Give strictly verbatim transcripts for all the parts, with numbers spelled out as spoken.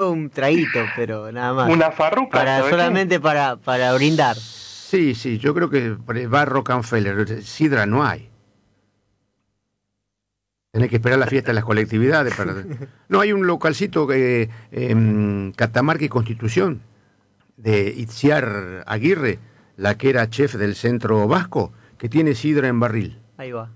trago un traguito, pero nada más. Una farruca. Para, solamente para, para brindar. Sí, sí, yo creo que va Rockefeller. Sidra no hay. Tenés que esperar la fiesta de las colectividades. Para... No, hay un localcito que en Catamarca y Constitución, de Itziar Aguirre, la que era chef del centro vasco, que tiene sidra en barril. Ahí va.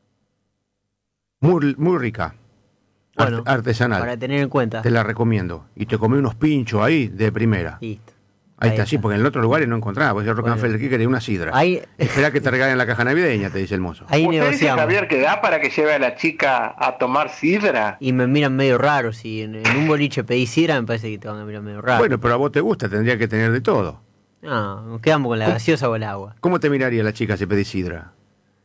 Muy, muy rica. Bueno, Art- artesanal. Para tener en cuenta. Te la recomiendo. Y te comí unos pinchos ahí de primera. Listo. Ahí, ahí está, está, sí, porque en el otro lugar no encontraba. Porque el Rockefeller bueno. aquí quería una sidra. Ahí... Esperá que te regalen la caja navideña, te dice el mozo. Ahí ¿Usted negociamos. dice, Javier, que da para que lleve a la chica a tomar sidra? Y me miran medio raro. Si en, en un boliche pedí sidra, me parece que te van a mirar medio raro. Bueno, pero a vos te gusta, tendría que tener de todo. No, nos quedamos con la ¿Cómo? gaseosa o el agua. ¿Cómo te miraría la chica si pedís sidra?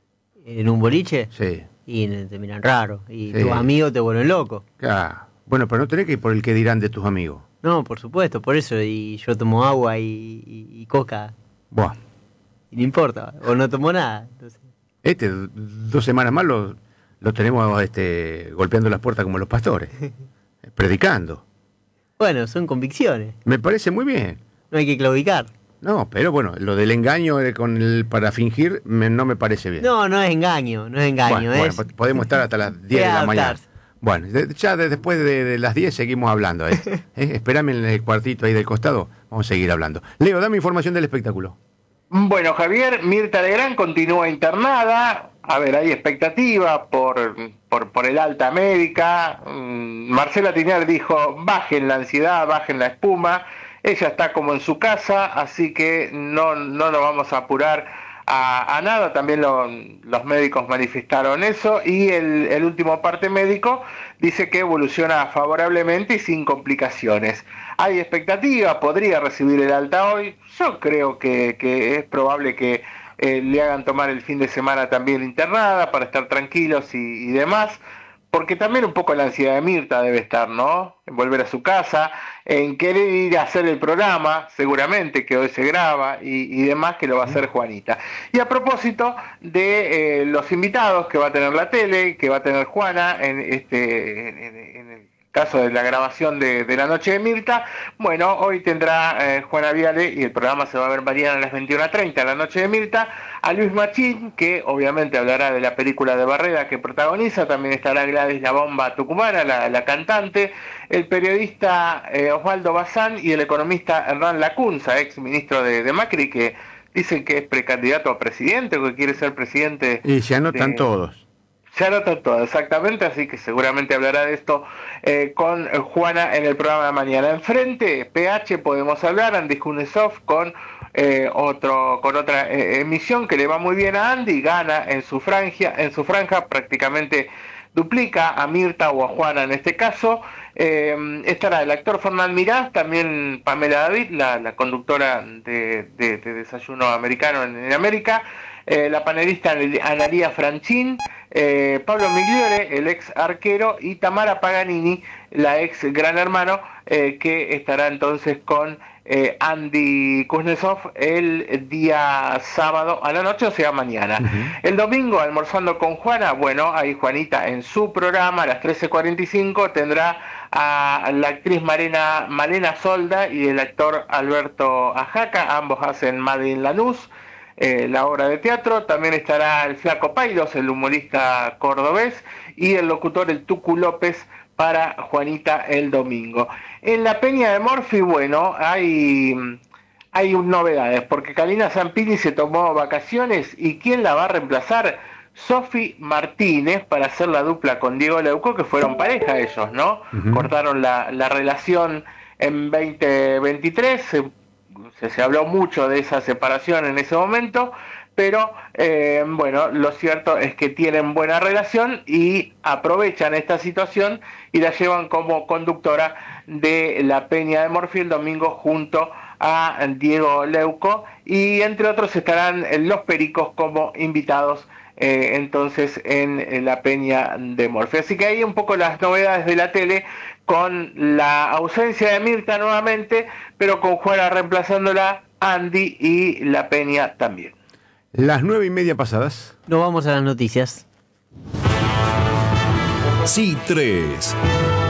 ¿En un boliche? Sí. Y te miran raro. Y Sí. tus amigos te vuelven loco. Ah, bueno, pero no tenés que ir por el que dirán de tus amigos. No, por supuesto, por eso. Y yo tomo agua y, y, y coca. Buah. Y no importa. O no tomo nada. Entonces... Este, dos semanas más lo, lo tenemos este, golpeando las puertas como los pastores. Predicando. Bueno, son convicciones. Me parece muy bien. No hay que claudicar. No, pero bueno, lo del engaño eh, con el, para fingir me, no me parece bien. No, no es engaño, no es engaño. Bueno, es... bueno, podemos estar hasta las diez de la mañana. Bueno, de, ya de, después de, de las diez seguimos hablando. ¿eh? ¿Eh? Espérame en el cuartito ahí del costado, vamos a seguir hablando. Leo, dame información del espectáculo. Bueno, Javier, Mirta Legrand continúa internada. A ver, hay expectativa por, por, por el alta médica. Marcela Tiner dijo, bajen la ansiedad, bajen la espuma. Ella está como en su casa, así que no, no nos vamos a apurar a, a nada. También lo, los médicos manifestaron eso. Y el, el último parte médico dice que evoluciona favorablemente y sin complicaciones. Hay expectativa, podría recibir el alta hoy. Yo creo que, que es probable que eh, le hagan tomar el fin de semana también internada para estar tranquilos y, y demás. Porque también un poco la ansiedad de Mirta debe estar, ¿no? En volver a su casa, en querer ir a hacer el programa, seguramente, que hoy se graba, y, y demás, que lo va a hacer Juanita. Y a propósito de eh, los invitados que va a tener la tele, que va a tener Juana, en este en, en, en el caso de la grabación de, de la noche de Mirta, bueno, hoy tendrá eh, Juana Viale, y el programa se va a ver mañana a las veintiuna treinta, la noche de Mirta, a Luis Machín, que obviamente hablará de la película de Barreda que protagoniza. También estará Gladys La Bomba Tucumana, la, la cantante, el periodista eh, Osvaldo Bazán y el economista Hernán Lacunza, ex ministro de, de Macri, que dicen que es precandidato a presidente o que quiere ser presidente. Y se anotan de... todos. Se anotan todos, exactamente, así que seguramente hablará de esto eh, con Juana en el programa de mañana. Enfrente, P H, podemos hablar, Andy Kuznetsov con eh, otro con otra eh, emisión que le va muy bien a Andy, gana en su franja, en su franja prácticamente duplica a Mirta o a Juana en este caso. Eh, estará el actor Fernán Mirás, también Pamela David, la, la conductora de, de, de Desayuno Americano en, en América, eh, la panelista Analía Franchín, eh, Pablo Migliore, el ex arquero, y Tamara Paganini, la ex Gran Hermano, eh, que estará entonces con eh, Andy Kuznetsov el día sábado a la noche, o sea, mañana. Uh-huh. El domingo, almorzando con Juana, bueno, ahí Juanita en su programa a las trece cuarenta y cinco tendrá a la actriz Marena, Malena Solda y el actor Alberto Ajaca, ambos hacen Made in Lanús, eh, la obra de teatro. También estará el Flaco Pailos, el humorista cordobés, y el locutor el Tucu López para Juanita el domingo. En la Peña de Morphy, bueno, hay, hay novedades, porque Karina Zampini se tomó vacaciones, y ¿quién la va a reemplazar? Sofi Martínez, para hacer la dupla con Diego Leuco, que fueron pareja ellos, ¿no? Uh-huh. Cortaron la, la relación en veinte veintitrés, se, se, se habló mucho de esa separación en ese momento, pero eh, bueno, lo cierto es que tienen buena relación y aprovechan esta situación y la llevan como conductora de la Peña de Morphy el domingo junto a Diego Leuco, y entre otros estarán los Pericos como invitados Eh, entonces en, en la Peña de Morphy. Así que ahí un poco las novedades de la tele, con la ausencia de Mirta nuevamente, pero con Juana reemplazándola, Andy y la Peña también. Las nueve y media pasadas. Nos vamos a las noticias. Sí, tres.